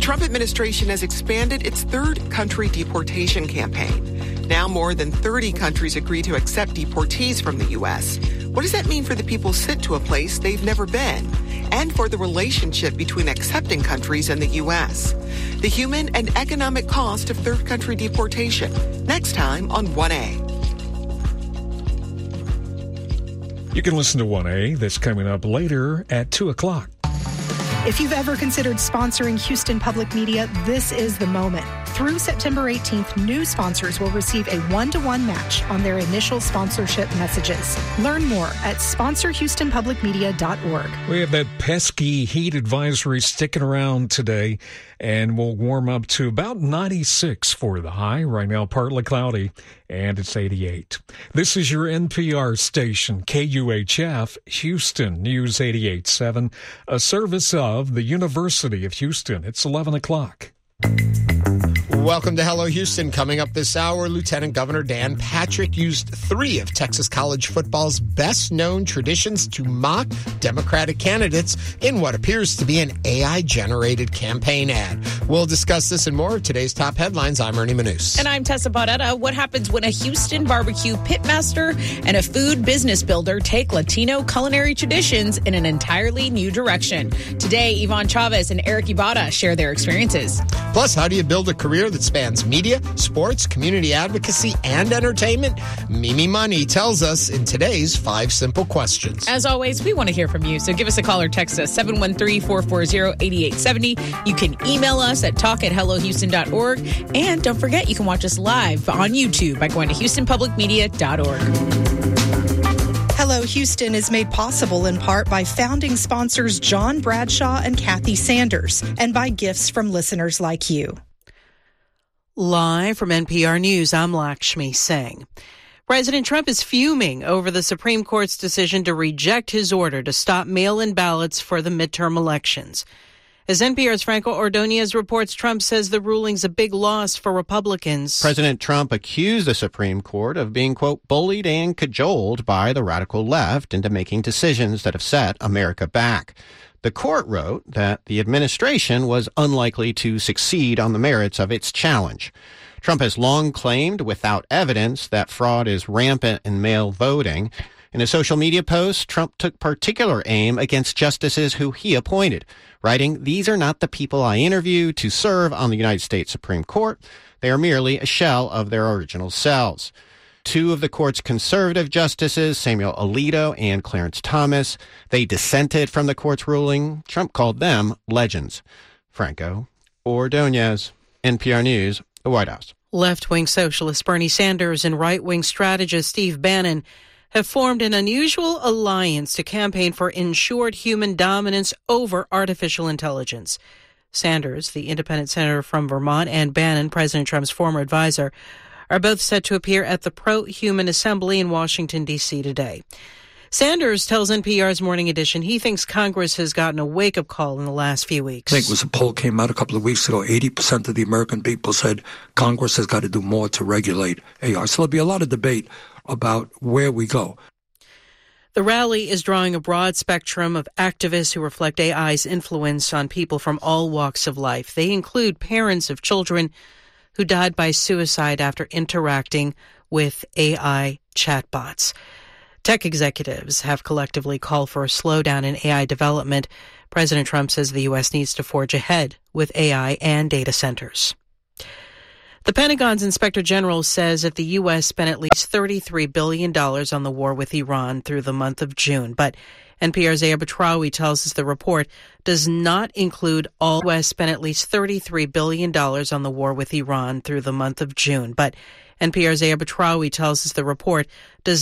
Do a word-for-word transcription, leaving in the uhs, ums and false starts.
Trump administration has expanded its third country deportation campaign. Now more than thirty countries agree to accept deportees from the U S. What does that mean for the people sent to a place they've never been? And for the relationship between accepting countries and the U S? The human and economic cost of third country deportation. Next time on one A. You can listen to one A. That's coming up later at two o'clock. If you've ever considered sponsoring Houston Public Media, this is the moment. Through September eighteenth, new sponsors will receive a one-to-one match on their initial sponsorship messages. Learn more at sponsor houston public media dot org. We have that pesky heat advisory sticking around today, and we'll warm up to about ninety-six for the high. Right now, partly cloudy, and it's eighty-eight. This is your N P R station, K U H F, Houston News eighty-eight point seven, a service of the University of Houston. It's eleven o'clock. Welcome to Hello Houston. Coming up this hour, Lieutenant Governor Dan Patrick used three of Texas college football's best-known traditions to mock Democratic candidates in what appears to be an A I-generated campaign ad. We'll discuss this and more of today's top headlines. I'm Ernie Manous. And I'm Tessa Baudetta. What happens when a Houston barbecue pitmaster and a food business builder take Latino culinary traditions in an entirely new direction? Today, Yvonne Chavez and Eric Ibarra share their experiences. Plus, how do you build a career that spans media, sports, community advocacy, and entertainment? Mimi Money tells us in today's Five Simple Questions. As always, we want to hear from you, so give us a call or text us, seven one three, four four zero, eight eight seven zero. You can email us at talk at hello houston dot org. And don't forget, you can watch us live on YouTube by going to houston public media dot org. Hello Houston is made possible in part by founding sponsors John Bradshaw and Kathy Sanders, and by gifts from listeners like you. Live from N P R News, I'm Lakshmi Singh. President Trump is fuming over the Supreme Court's decision to reject his order to stop mail-in ballots for the midterm elections. As N P R's Franco Ordonez reports, Trump says the ruling's a big loss for Republicans. President Trump accused the Supreme Court of being, quote, bullied and cajoled by the radical left into making decisions that have set America back. The court wrote that the administration was unlikely to succeed on the merits of its challenge. Trump has long claimed, without evidence, that fraud is rampant in mail voting. In a social media post, Trump took particular aim against justices who he appointed, writing, "These are not the people I interviewed to serve on the United States Supreme Court. They are merely a shell of their original selves." Two of the court's conservative justices, Samuel Alito and Clarence Thomas, they dissented from the court's ruling. Trump called them legends. Franco Ordonez, N P R News, the White House. Left-wing socialist Bernie Sanders and right-wing strategist Steve Bannon have formed an unusual alliance to campaign for ensured human dominance over artificial intelligence. Sanders, the independent senator from Vermont, and Bannon, President Trump's former advisor, are both set to appear at the Pro-Human Assembly in Washington, D C today. Sanders tells N P R's Morning Edition he thinks Congress has gotten a wake-up call in the last few weeks. I think it was a poll came out a couple of weeks ago. eighty percent of the American people said Congress has got to do more to regulate A I. So there'll be a lot of debate about where we go. The rally is drawing a broad spectrum of activists who reflect A I's influence on people from all walks of life. They include parents of children who died by suicide after interacting with A I chatbots. Tech executives have collectively called for a slowdown in A I development. President Trump says the U S needs to forge ahead with A I and data centers. The Pentagon's Inspector General says that the U S spent at least thirty-three billion dollars on the war with Iran through the month of June. But N P R's Aya Batrawi tells us the report does not include all. The U S spent at least thirty-three billion dollars on the war with Iran through the month of June. But N P R's Aya Batrawi tells us the report does